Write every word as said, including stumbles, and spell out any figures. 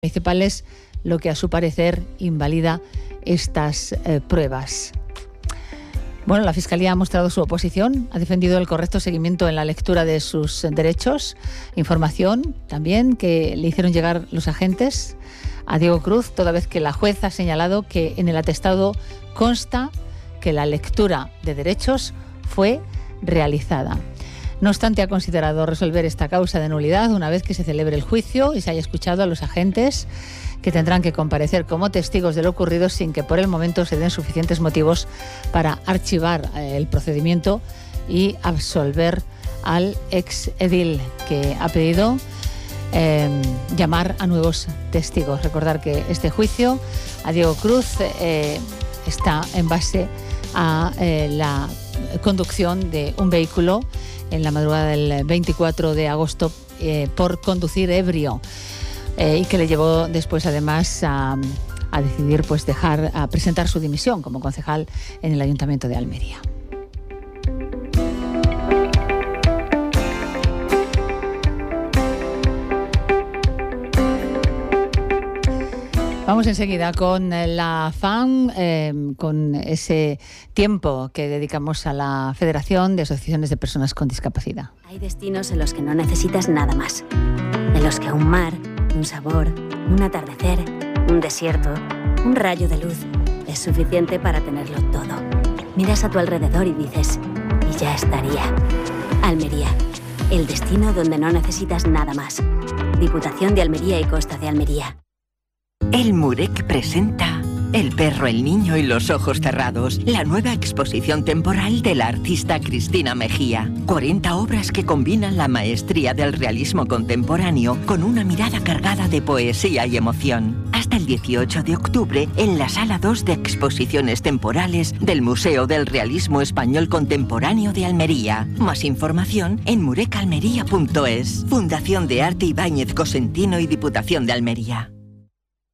municipales, lo que a su parecer invalida estas eh, pruebas. Bueno, la Fiscalía ha mostrado su oposición, ha defendido el correcto seguimiento en la lectura de sus derechos, información también que le hicieron llegar los agentes a Diego Cruz, toda vez que la juez ha señalado que en el atestado consta que la lectura de derechos fue realizada. No obstante, ha considerado resolver esta causa de nulidad una vez que se celebre el juicio y se haya escuchado a los agentes, que tendrán que comparecer como testigos de lo ocurrido sin que por el momento se den suficientes motivos para archivar el procedimiento y absolver al ex edil, que ha pedido eh, llamar a nuevos testigos. Recordar que este juicio a Diego Cruz eh, está en base a eh, la conducción de un vehículo en la madrugada del veinticuatro de agosto eh, por conducir ebrio eh, y que le llevó después además a, a decidir pues dejar a presentar su dimisión como concejal en el Ayuntamiento de Almería. Vamos enseguida con la FAN, eh, con ese tiempo que dedicamos a la Federación de Asociaciones de Personas con Discapacidad. Hay destinos en los que no necesitas nada más. En los que un mar, un sabor, un atardecer, un desierto, un rayo de luz es suficiente para tenerlo todo. Miras a tu alrededor y dices, y ya estaría. Almería, el destino donde no necesitas nada más. Diputación de Almería y Costa de Almería. El Murek presenta El perro, el niño y los ojos cerrados, la nueva exposición temporal de la artista Cristina Mejía. cuarenta obras que combinan la maestría del realismo contemporáneo con una mirada cargada de poesía y emoción. Hasta el dieciocho de octubre en la Sala dos de Exposiciones Temporales del Museo del Realismo Español Contemporáneo de Almería. Más información en murecalmería punto es. Fundación de Arte Ibáñez Cosentino y Diputación de Almería.